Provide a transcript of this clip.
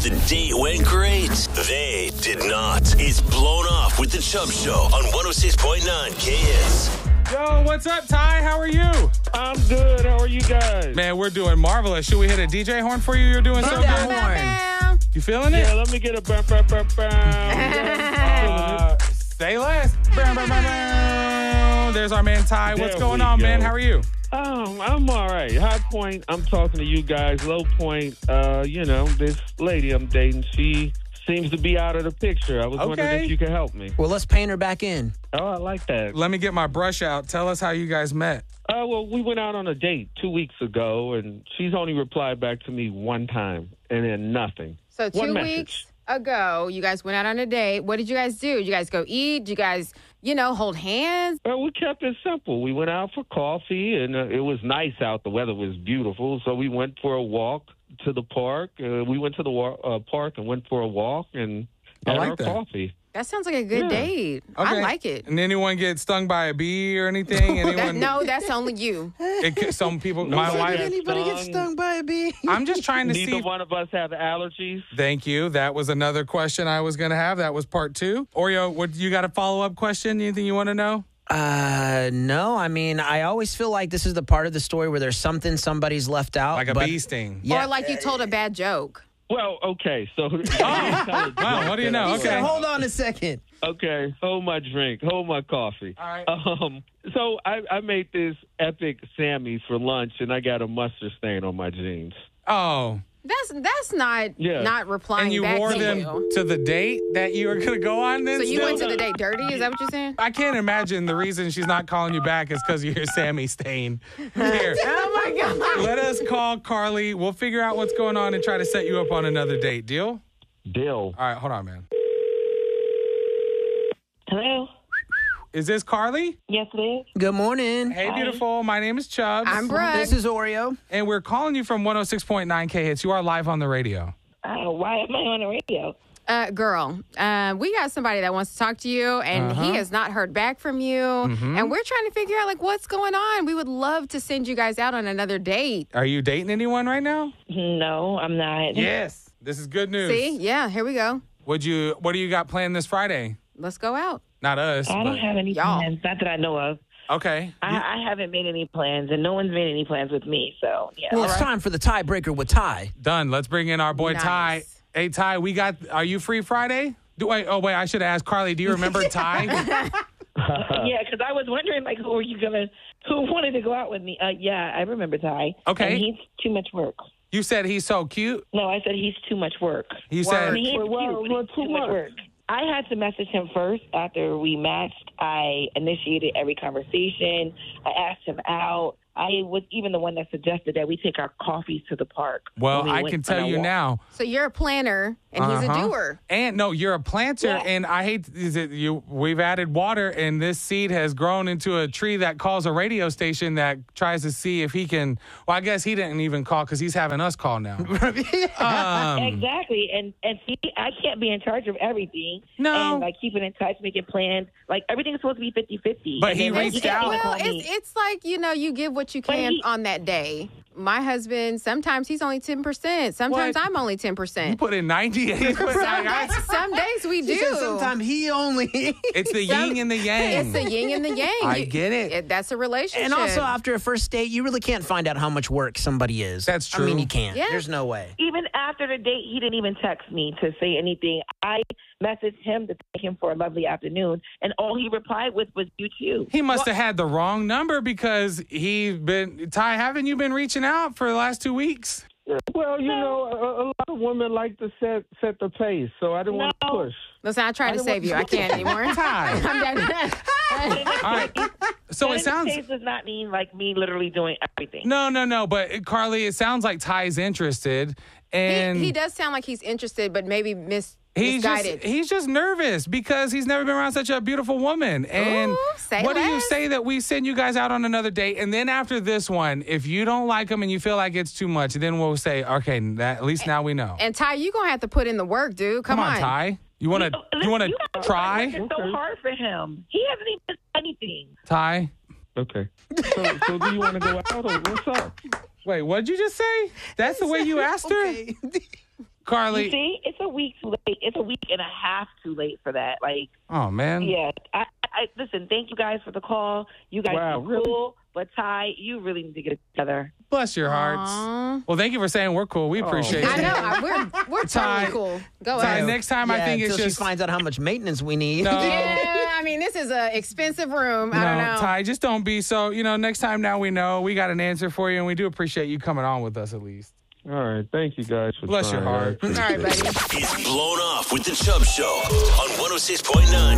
the date went great. They did not. It's Blown Off with the Chubb Show on 106.9 KS. Yo, what's up, Ty? How are you? I'm good. How are you guys? Man, we're doing marvelous. Should we hit a DJ horn for you? You're doing so good. You feeling it? Yeah, let me get a bam, bam, bam, bam. Say less. There's our man, Ty. What's going on, man? How are you? I'm all right. High point, I'm talking to you guys. Low point, this lady I'm dating, she seems to be out of the picture. I was wondering if you could help me. Well, let's paint her back in. Oh, I like that. Let me get my brush out. Tell us how you guys met. Well, we went out on a date 2 weeks ago, and she's only replied back to me one time, and then nothing. So 2 weeks ago, you guys went out on a date. What did you guys do? Did you guys go eat? Did you guys, hold hands? Well, we kept it simple. We went out for coffee, and it was nice out. The weather was beautiful, so we went for a walk to the park. We went to the park and went for a walk and had our coffee. That sounds like a good date. Okay. I like it. And anyone get stung by a bee or anything? No, that's only you. Some people, my wife. Anybody get stung by a bee? I'm just trying to see. Neither one of us have allergies. Thank you. That was another question I was going to have. That was part 2. Oreo, you got a follow-up question? Anything you want to know? No. I mean, I always feel like this is the part of the story where there's something somebody's left out. Like a bee sting. Yeah. Or like you told a bad joke. Well, okay, so... Wow, what do you know? He said, hold on a second. Okay, hold my drink, hold my coffee. All right. So I made this epic Sammy's for lunch, and I got a mustard stain on my jeans. Oh. That's not replying and you back wore to them you. to the date that you were going to go on then? So you went to the date dirty? Is that what you're saying? I can't imagine the reason she's not calling you back is because of your Sammy stain. Here. Oh, my God. Let us call Carly. We'll figure out what's going on and try to set you up on another date. Deal? Deal. All right, hold on, man. Hello? Is this Carly? Yes, it is. Good morning. Hey, beautiful. My name is Chubbs. I'm Brooke. This is Oreo. And we're calling you from 106.9 K-Hits. You are live on the radio. Why am I on the radio? Girl, we got somebody that wants to talk to you, and he has not heard back from you. And we're trying to figure out, what's going on. We would love to send you guys out on another date. Are you dating anyone right now? No, I'm not. Yes. This is good news. See? Yeah, here we go. What do you got planned this Friday? Let's go out. Not us. I don't have any plans. Not that I know of. Okay. I haven't made any plans, and no one's made any plans with me, so, yeah. Well, it's time for the tiebreaker with Ty. Done. Let's bring in our boy Ty. Hey, Ty, are you free Friday? I should ask Carly, do you remember Ty? Yeah, because I was wondering, who wanted to go out with me? Yeah, I remember Ty. Okay. And he's too much work. You said he's so cute? No, I said he's too much work. You said... He's cute, but he's too much work. I had to message him first after we matched. I initiated every conversation. I asked him out. I was even the one that suggested that we take our coffees to the park. Well, I can tell you now. So you're a planner, and he's a doer. And no, you're a planter, and I hate we've added water, and this seed has grown into a tree that calls a radio station that tries to see if he can. Well, I guess he didn't even call because he's having us call now. Exactly, and see, I can't be in charge of everything. No, and keeping in touch, making plans, everything's supposed to be 50-50. But he reached out. Well, it's like you give what you can on that day. My husband, sometimes he's only 10%. Sometimes I'm only 10%. You put in 98%. Some days we do. Sometimes he only. It's the yin and the yang. It's the yin and the yang. I get it. That's a relationship. And also, after a first date, you really can't find out how much work somebody is. That's true. I mean, you can't. Yeah. There's no way. Even after the date, he didn't even text me to say anything. I messaged him to thank him for a lovely afternoon, and all he replied with was "you too." He must have had the wrong number because Ty, haven't you been reaching out for the last 2 weeks? Well, a lot of women like to set the pace, so I didn't want to push. Listen, I tried to save you. I can't anymore. Ty. I'm done. All right. So it sounds... Pace does not mean me literally doing everything. No. But Carly, it sounds like Ty's interested. And he does sound like he's interested, but maybe misguided. He's just nervous because he's never been around such a beautiful woman. And what do you say that we send you guys out on another date? And then after this one, if you don't like him and you feel like it's too much, then we'll say, okay, at least now we know. And Ty, you're going to have to put in the work, dude. Come on, Ty. You want to try? It's so hard for him. He hasn't even done anything. Ty? Okay. So do you want to go out or what's up? Wait, what'd you just say? That's the way you asked her? Carly. You see, it's a week too late. It's a week and a half too late for that. Like, oh man. Yeah. I listen. Thank you guys for the call. You guys are cool, but Ty, you really need to get it together. Bless your hearts. Well, thank you for saying we're cool. We appreciate it. I know. We're totally cool. Go Ty, ahead. next time I think it's just she finds out how much maintenance we need. No. Yeah, I mean, this is an expensive room. I don't know. Ty, just don't be so. Next time now we know we got an answer for you, and we do appreciate you coming on with us at least. All right. Thank you guys for Bless trying. your heart. All right, buddy. It's Blown Off with the Chubb Show on 106.9